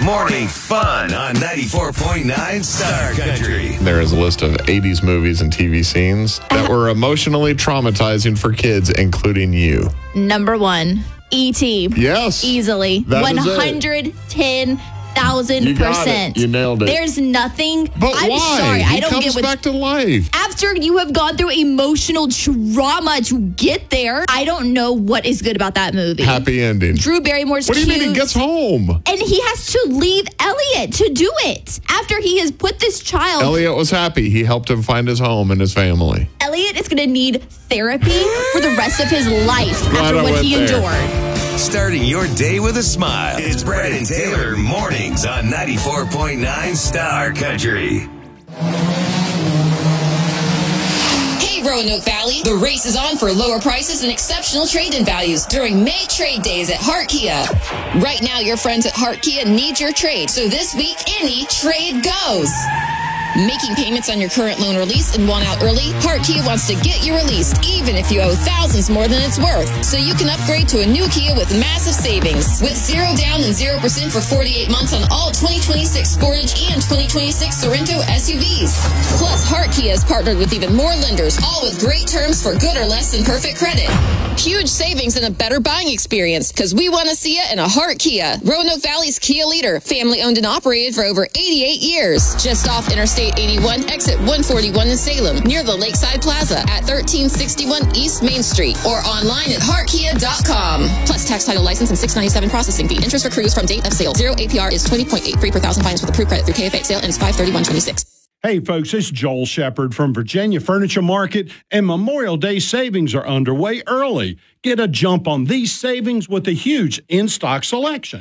Morning fun on 94.9 Star Country. There is a list of 80s movies and TV scenes that were emotionally traumatizing for kids, including you. Number 1, E.T. Yes. Easily. That is it. 110,000%. You nailed it. There's nothing. But I'm why? sorry. He I don't comes get what. back to life. After you have gone through emotional trauma to get there, I don't know what is good about that movie. Happy ending. Drew Barrymore's What do you cute. mean he gets home? And he has to leave Elliot to do it after he has put this child. Elliot was happy. He helped him find his home and his family. Elliot is going to need therapy for the rest of his life Glad after I what went he there. endured. Starting your day with a smile. It's Brad and Taylor mornings on 94.9 Star Country. Hey, Roanoke Valley. The race is on for lower prices and exceptional trade-in values during May trade days at Hart Kia. Right now, your friends at Hart Kia need your trade, so this week, any trade goes. Making payments on your current loan or lease and want out early? Hart Kia wants to get you released, even if you owe thousands more than it's worth. So you can upgrade to a new Kia with massive savings. With 0 down and 0% for 48 months on all 2026 Sportage and 2026 Sorento SUVs. Plus, Hart Kia has partnered with even more lenders, all with great terms for good or less than perfect credit. Huge savings and a better buying experience, because we want to see you in a Hart Kia. Roanoke Valley's Kia leader, family owned and operated for over 88 years. Just off Interstate 81, exit 141 in Salem, near the Lakeside Plaza at 1361 East Main Street, or online at heartkia.com. Plus tax, title, license, and $697 processing fee. Interest accrues from date of sale. 0 APR is 20.83 per thousand finance with approved credit through KFA. Sale ends 5/31/26. Hey, folks, it's Joel Shepard from Virginia Furniture Market, and Memorial Day savings are underway early. Get a jump on these savings with a huge in-stock selection.